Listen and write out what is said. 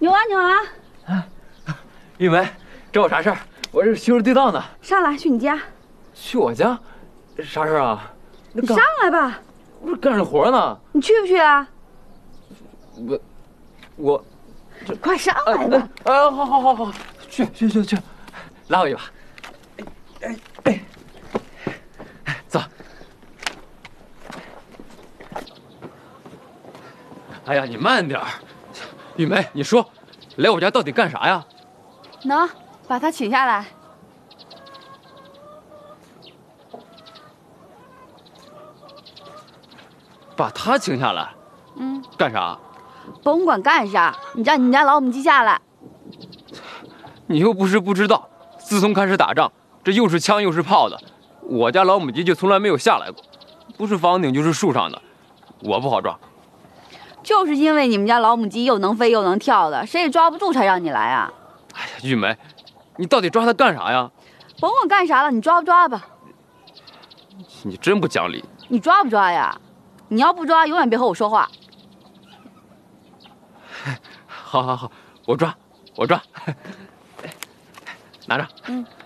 牛啊牛啊！ 玉梅，找我啥事儿？我这修着地道呢。 上来，去你家。 去我家？啥事儿啊？ 你上来吧。 不是干着活呢。 你去不去啊？ 我， 快上来吧。 好，去，拉我一把。走。哎呀，你慢点儿。玉梅，你说，来我家到底干啥呀？ 能把他请下来。 把他请下来？干啥？ 甭管干啥，你让你们家老母鸡下来。 你又不是不知道，自从开始打仗，这又是枪又是炮的，我家老母鸡就从来没有下来过，不是房顶就是树上的，我不好抓。 就是因为你们家老母鸡又能飞又能跳的，谁也抓不住才让你来啊！ 哎呀，玉梅，你到底抓它干啥呀？ 甭管干啥了，你抓不抓吧？ 你真不讲理！ 你抓不抓呀？你要不抓，永远别和我说话。 好，我抓，拿着。